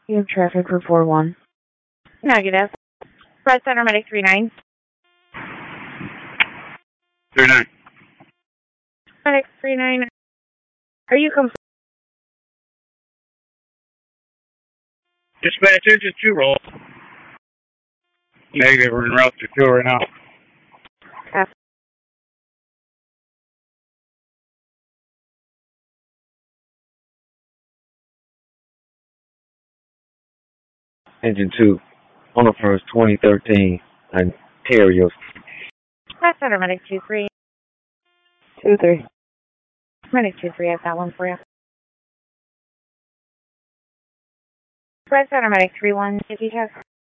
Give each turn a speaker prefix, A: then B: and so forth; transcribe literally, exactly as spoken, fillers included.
A: You have traffic for four one.
B: Negative. Press Center Medic three nine.
C: three nine.
B: Medic three nine. Are you complete?
C: Dispatch engine two roll. Negative, we're en route to two right now.
B: F.
D: Engine two, on the first twenty thirteen, Ontario.
B: Press Center Medic two three.
A: Two three.
B: Medic two three, I've got one for you. Press Center Medic three one. If you check.